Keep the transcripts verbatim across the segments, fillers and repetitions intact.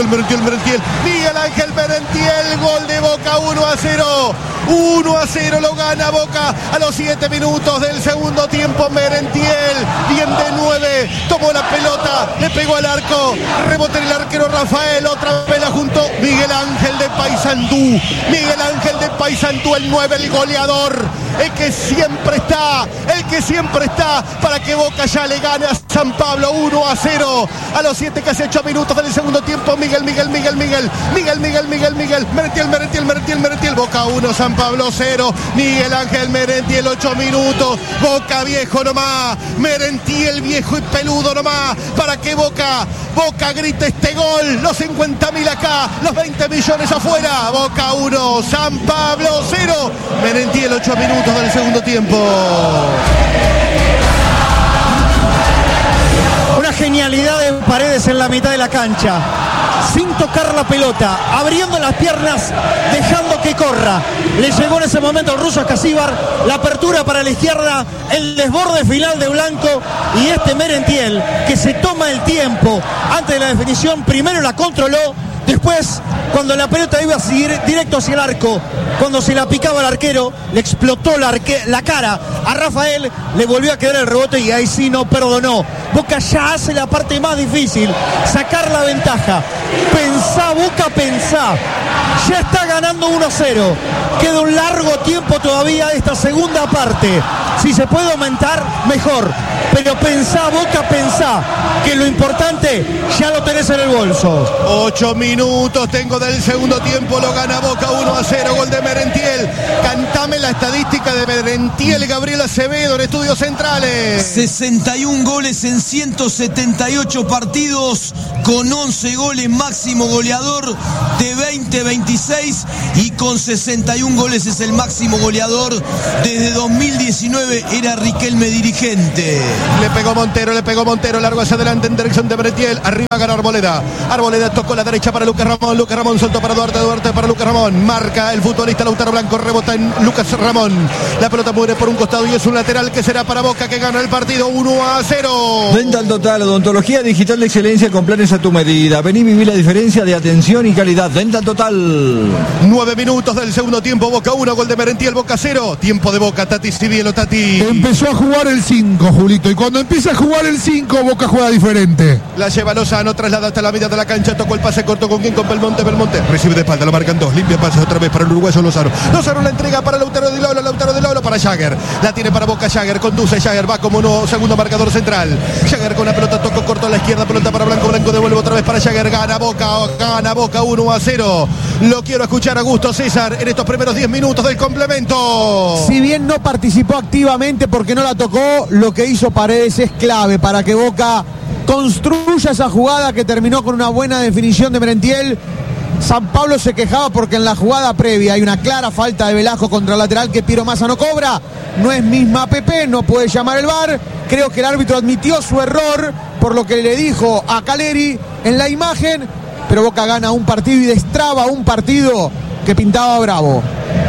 Merentiel, Merentiel, Merentiel. Miguel Ángel Merentiel, gol de Boca, uno a cero. uno a cero lo gana Boca a los siete minutos del segundo tiempo. Merentiel, bien de nueve, tomó la pelota, le pegó al arco, rebote en el arquero Rafael, otra vez la juntó Miguel Ángel de Paysandú. Miguel Ángel de Paysandú, el nueve, el goleador, el que siempre está, el que siempre está para que Boca ya le gane a San Pablo. Uno a cero a los siete, casi ocho minutos del segundo tiempo. Miguel, Miguel, Miguel, Miguel, Miguel, Miguel, Miguel, Miguel, Merentiel, Merentiel, Merentiel, Merentiel. Boca uno, San Pablo cero. Miguel Ángel Merentiel, ocho minutos. Boca viejo nomás, Merentiel viejo y peludo nomás, para que Boca, Boca grite este gol. Los cincuenta mil acá, los veinte millones afuera. Boca uno, San Pablo cero. Merentiel, ocho minutos del segundo tiempo. Una genialidad de Paredes en la mitad de la cancha, sin tocar la pelota, abriendo las piernas, dejando que corra. Le llegó en ese momento el ruso Escasíbar, la apertura para la izquierda, el desborde final de Blanco, y este Merentiel, que se toma el tiempo antes de la definición, primero la controló, después, cuando la pelota iba a seguir directo hacia el arco, cuando se la picaba el arquero, le explotó la, arque- la cara a Rafael, le volvió a quedar el rebote y ahí sí no perdonó. Boca ya hace la parte más difícil, sacar la ventaja. Pensá, Boca, pensá. Ya está ganando uno a cero. Queda un largo tiempo todavía de esta segunda parte. Si se puede aumentar, mejor. Pero pensá, Boca, pensá, que lo importante ya lo tenés en el bolso. Ocho minutos tengo del segundo tiempo, lo gana Boca uno a cero, gol de Merentiel. Cantame la estadística de Merentiel, Gabriel Acevedo en Estudios Centrales. sesenta y un goles en ciento setenta y ocho partidos, con once goles, máximo goleador de veinte veintiséis, y con sesenta y un goles es el máximo goleador desde dos mil diecinueve, era Riquelme dirigente. Le pegó Montero, le pegó Montero, largo hacia adelante en dirección de Merentiel, arriba ganó Arboleda. Arboleda tocó la derecha para Lucas Ramón, Lucas Ramón soltó para Duarte, Duarte para Lucas Ramón, marca el futbolista Lautaro Blanco, rebota en Lucas Ramón, la pelota muere por un costado y es un lateral que será para Boca, que gana el partido uno a cero. Dental Total, odontología digital de excelencia con planes a tu medida. Vení y viví la diferencia de atención y calidad. Dental Total. Nueve minutos del segundo tiempo, Boca uno, gol de Merentiel, Boca cero. Tiempo de Boca, Tati Cibielo, Tati. Empezó a jugar el cinco, Julito, y cuando empieza a jugar el cinco, Boca juega diferente. La lleva Lozano, traslada hasta la mitad de la cancha, tocó el pase corto con quien, con Belmonte, Belmonte recibe de espalda, lo marcan dos, limpia pase otra vez para el uruguayo Lozano. Lozano la entrega para Lautaro de Lolo, Lautaro de Lolo para Jagger, la tiene para Boca Jagger, conduce Jagger, va como no, segundo marcador central. Jagger con la pelota, tocó corto a la izquierda, pelota para Blanco, Blanco devuelve otra vez para Jagger, gana Boca, gana Boca uno a cero. Lo quiero escuchar a Augusto César en estos primeros diez minutos del complemento. Si bien no participó activamente porque no la tocó, lo que hizo Paredes es clave para que Boca construya esa jugada que terminó con una buena definición de Merentiel. San Pablo se quejaba porque en la jugada previa hay una clara falta de Velasco contra el lateral que Piero Massa no cobra. No es misma P P, no puede llamar el V A R. Creo que el árbitro admitió su error por lo que le dijo a Caleri en la imagen, pero Boca gana un partido y destraba un partido que pintaba bravo.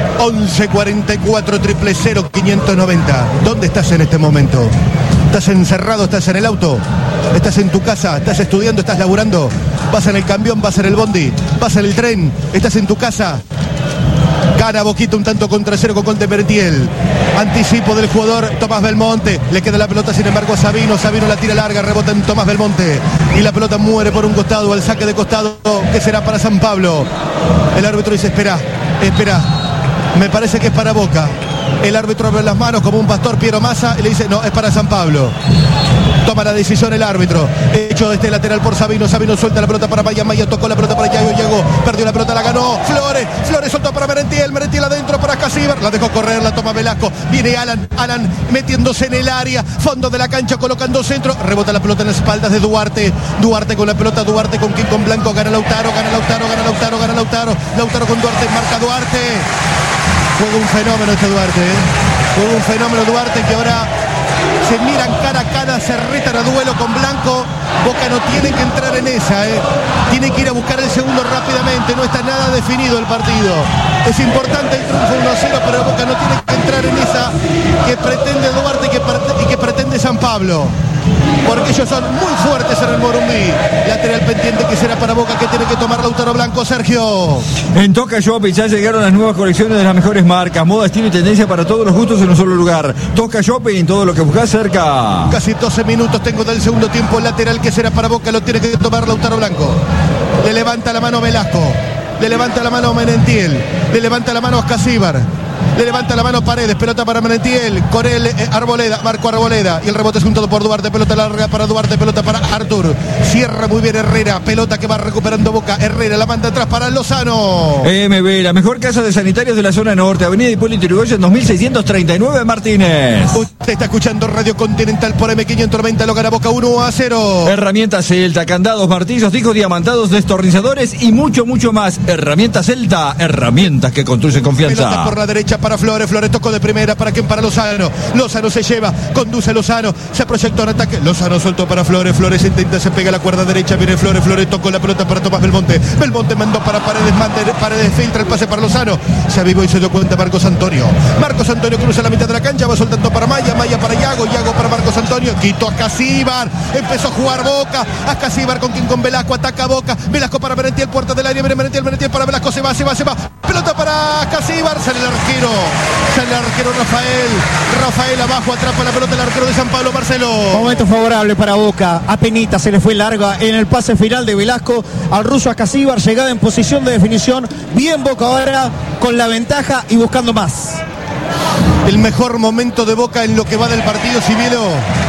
once cuarenta y cuatro, triple cero, quinientos noventa. ¿Dónde estás en este momento? ¿Estás encerrado? ¿Estás en el auto? ¿Estás en tu casa? ¿Estás estudiando? ¿Estás laburando? ¿Vas en el camión? ¿Vas en el bondi? ¿Vas en el tren? ¿Estás en tu casa? Gana Boquita un tanto contra cero con gol de Merentiel. Anticipo del jugador Tomás Belmonte. Le queda la pelota sin embargo a Sabino. Sabino la tira larga, rebota en Tomás Belmonte. Y la pelota muere por un costado, al saque de costado que será para San Pablo. El árbitro dice espera, espera. Me parece que es para Boca. El árbitro abre las manos como un pastor, Piero Massa, y le dice no, es para San Pablo. Toma la decisión el árbitro. Hecho este lateral por Sabino. Sabino suelta la pelota para Maya. Maya tocó la pelota para Yago. Yago perdió la pelota, la ganó. Flores. Flores soltó para Merentiel. Merentiel adentro para Escasíbar. La dejó correr, la toma Velasco. Viene Alan. Alan metiéndose en el área. Fondo de la cancha, colocando centro. Rebota la pelota en las espaldas de Duarte. Duarte con la pelota. Duarte con quien, con Blanco. Gana Lautaro. Gana Lautaro. Gana Lautaro. Gana Lautaro. Lautaro con Duarte. Marca Duarte. Juega un fenómeno este Duarte. ¿eh? Juega un fenómeno Duarte que ahora se miran cara a cara, se retan a duelo con Blanco. Boca no tiene que entrar en esa, ¿eh? Tiene que ir a buscar el segundo rápidamente. No está nada definido el partido. Es importante el triunfo uno a cero, pero Boca no tiene que entrar en esa que pretende Duarte y que, y que pretende San Pablo. porque ellos son muy fuertes en el Morumbí. Lateral pendiente que será para Boca, que tiene que tomar Lautaro Blanco. Sergio. En Toca Shopping ya llegaron las nuevas colecciones de las mejores marcas, moda, estilo y tendencia para todos los gustos en un solo lugar. Toca Shopping, todo lo que buscas cerca. Casi doce minutos tengo del segundo tiempo. El lateral que será para Boca lo tiene que tomar Lautaro Blanco. Le levanta la mano Velasco. Le levanta la mano Menentiel. Le levanta la mano Ascasíbar. Le levanta la mano Paredes, pelota para Menentiel, con él eh, Arboleda, Marco Arboleda, y el rebote es juntado por Duarte, pelota larga para Duarte, pelota para Artur, cierra muy bien Herrera, pelota que va recuperando Boca, Herrera la manda atrás para Lozano. M B, la mejor casa de sanitarios de la zona norte, avenida Hipólito Yrigoyen dos mil seiscientos treinta y nueve, Martínez. Usted está escuchando Radio Continental por M quinientos noventa, lo gana Boca uno a cero. Herramientas Celta, candados, martillos, discos diamantados, destornilladores y mucho, mucho más. Herramientas Celta, herramientas que construyen confianza. Pelota por la derecha para Flores, Flores tocó de primera, para quien, para Lozano, Lozano se lleva, conduce Lozano, se proyectó en ataque, Lozano soltó para Flores, Flores intenta, se pega a la cuerda derecha, viene Flores, Flores tocó la pelota para Tomás Belmonte, Belmonte mandó para Paredes, mande, Paredes filtra el pase para Lozano, se avivó y se dio cuenta Marcos Antonio, Marcos Antonio cruza la mitad de la cancha, va soltando para Maya, Maya para Yago, Yago para Marcos Antonio, quitó a Ascasíbar, empezó a jugar Boca, Ascasíbar con quien con Velasco, ataca Boca, Velasco para Menentiel, puerta del área, viene Menentiel, Menentiel para Velasco, se va, se va, se va, pelota para Ascasíbar, sale el arquero, sale el arquero Rafael, Rafael abajo, atrapa la pelota el arquero de San Pablo, Marcelo. Momento favorable para Boca, apenita se le fue larga en el pase final de Velasco al ruso Ascasíbar, llegada en posición de definición, bien Boca ahora con la ventaja y buscando más. El mejor momento de Boca en lo que va del partido, Civielo.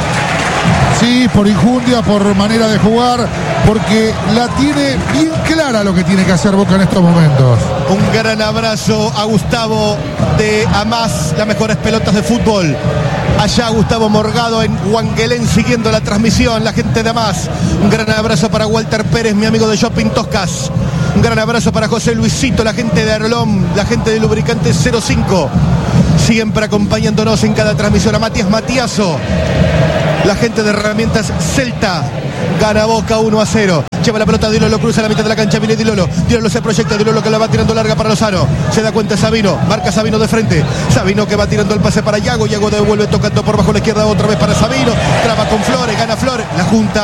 Sí, por injundia, por manera de jugar, porque la tiene bien clara lo que tiene que hacer Boca en estos momentos. Un gran abrazo a Gustavo de Amás, las mejores pelotas de fútbol. Allá Gustavo Morgado en Huanguelén siguiendo la transmisión, la gente de Amás. Un gran abrazo para Walter Pérez, mi amigo de Shopping Toscas. Un gran abrazo para José Luisito, la gente de Arlón, la gente de Lubricantes cero cinco. Siempre acompañándonos en cada transmisión. A Matías Matiazo, la gente de Herramientas Celta. Gana Boca uno a cero. Lleva la pelota Dilolo, cruza la mitad de la cancha, viene Dilolo. Dilolo se proyecta, Dilolo que la va tirando larga para Lozano. Se da cuenta Sabino, marca Sabino de frente. Sabino que va tirando el pase para Yago. Yago devuelve tocando por bajo la izquierda otra vez para Sabino. Traba con Flores, gana Flores. La junta.